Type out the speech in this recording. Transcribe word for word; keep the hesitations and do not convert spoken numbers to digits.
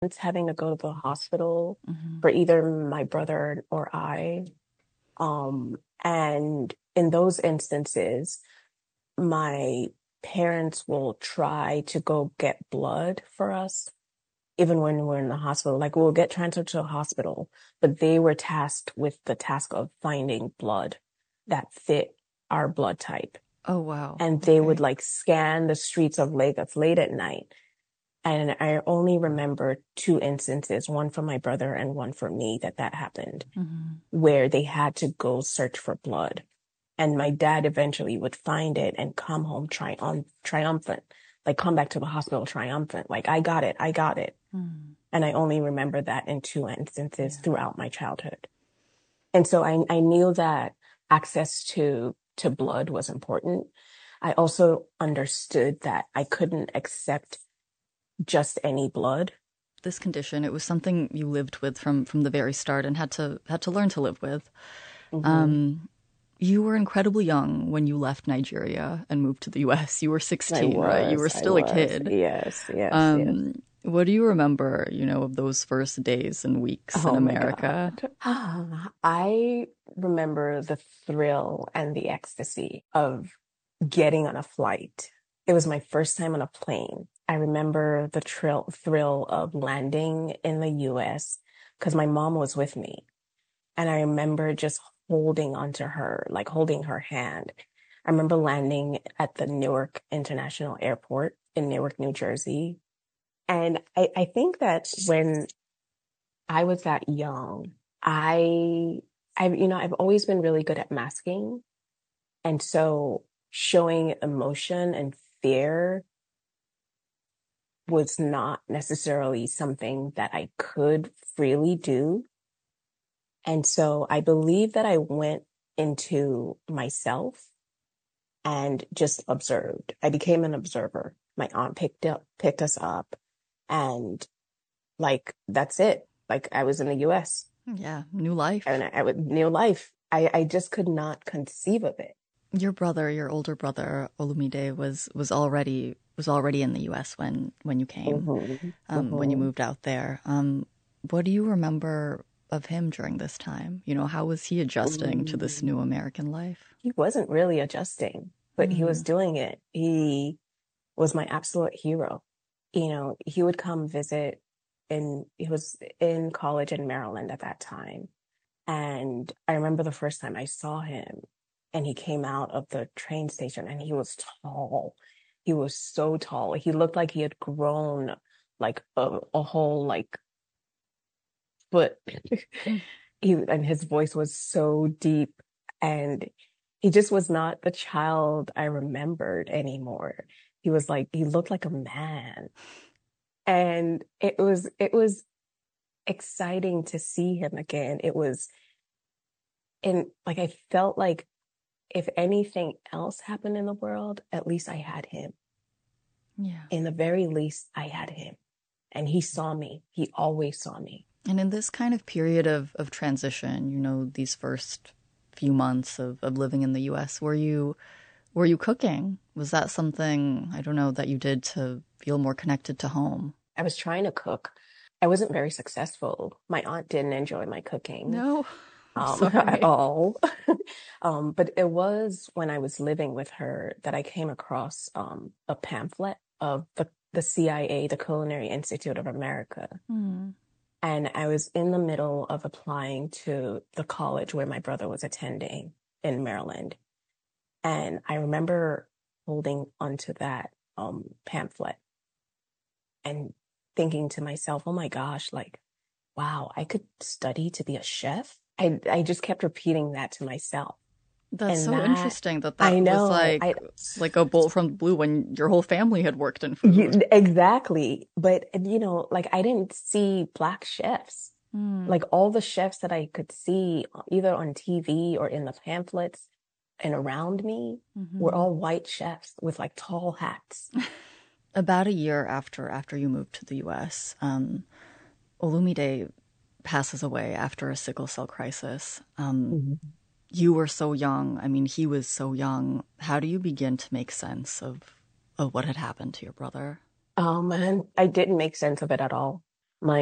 It's having to go to the hospital Hmm. for either my brother or I. Um, and in those instances, my parents will try to go get blood for us, even when we're in the hospital. Like we'll get transferred to a hospital, but they were tasked with the task of finding blood that fit our blood type. Oh, wow. And they would Okay. like scan the streets of Lagos late at night. And I only remember two instances, one for my brother and one for me, that that happened, Hmm. where they had to go search for blood. And my dad eventually would find it and come home triumph triumphant, like come back to the hospital triumphant, like, I got it, I got it. Hmm. And I only remember that in two instances Yeah. throughout my childhood. And so I, I knew that access to, to blood was important. I also understood that I couldn't accept just any blood. This condition, it was something you lived with from from the very start and had to had to learn to live with. Hmm. Um, you were incredibly young when you left Nigeria and moved to the U S. You were I sixteen, right? You were was, I still a was. kid. Yes, yes, yes. Um, what do you remember, you know, of those first days and weeks in Oh my America? God. I remember the thrill and the ecstasy of getting on a flight. It was my first time on a plane. I remember the thrill thrill of landing in the U S because my mom was with me. And I remember just holding onto her, like holding her hand. I remember landing at the Newark International Airport in Newark, New Jersey. And I, I think that when I was that young, I, I've, you know, I've always been really good at masking. And so showing emotion and fear was not necessarily something that I could freely do. And so I believe that I went into myself and just observed. I became an observer. My aunt picked up, picked us up, and like that's it. Like I was in the U S Yeah, new and life. I, I would new life. I, I just could not conceive of it. Your brother, your older brother Olumide, was was already was already in the U S when when you came, Hmm. um, when you Hmm. moved out there. Um, what do you remember of him during this time? You know, how was he adjusting to this new Um, American life? he wasn't really adjusting, but he was Mm. doing it. He was my absolute hero. You know, he would come visit and he was in college in Maryland at that time. And I remember the first time I saw him and he came out of the train station and he was tall. He was so tall. He looked like he had grown like a, a whole like foot. Mm. He, and his voice was so deep and he just was not the child I remembered anymore. He was like, he looked like a man. And it was, it was exciting to see him again. It was, and like, I felt like if anything else happened in the world, at least I had him. Yeah. In the very least, I had him. And he saw me. He always saw me. And in this kind of period of, of transition, you know, these first few months of, of living in the U S, were you were you cooking? Was that something, I don't know, that you did to feel more connected to home? I was trying to cook. I wasn't very successful. My aunt didn't enjoy my cooking No, I'm um, at sorry. all. Um, but it was when I was living with her that I came across um, a pamphlet of the, the C I A, the Culinary Institute of America. Hmm. And I was in the middle of applying to the college where my brother was attending in Maryland. And I remember holding onto that um, pamphlet and thinking to myself, oh my gosh, like, wow, I could study to be a chef. I, I just kept repeating that to myself. That's And so that, interesting that I that was know, like I, like a bolt from the blue when your whole family had worked in you, food. exactly. But, you know, like I didn't see black chefs. Hmm. Like all the chefs that I could see either on T V or in the pamphlets and around me were Hmm. all white chefs with like tall hats. About a year after after you moved to the U S, um, Olumide passes away after a sickle cell crisis. Um, Mhm. you were so young. I mean, he was so young. How do you begin to make sense of of what had happened to your brother? Um, and I didn't make sense of it at all.